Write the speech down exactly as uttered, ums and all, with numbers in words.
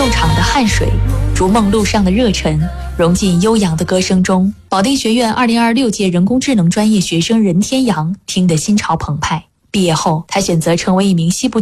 动场的汗水，逐梦路上的热忱，融进悠扬的歌声中。保定学院二零二六届人工智能专业学生任天阳听得心潮澎湃。毕业后，他选择成为一名西部